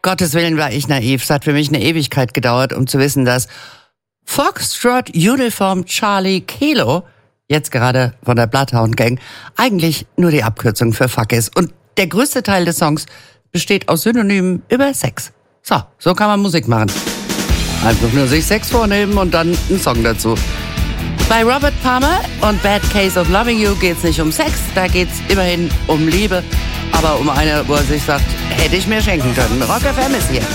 Gottes Willen war ich naiv. Es hat für mich eine Ewigkeit gedauert, um zu wissen, dass Foxtrot Uniform Charlie Kilo, jetzt gerade von der Bloodhound Gang, eigentlich nur die Abkürzung für Fuck ist. Und der größte Teil des Songs besteht aus Synonymen über Sex. So kann man Musik machen. Einfach nur sich Sex vornehmen und dann einen Song dazu. Bei Robert Palmer und Bad Case of Loving You geht's nicht um Sex, da geht's immerhin um Liebe, aber um eine, wo er sich sagt, hätte ich mir schenken können. Rock FM ist hier.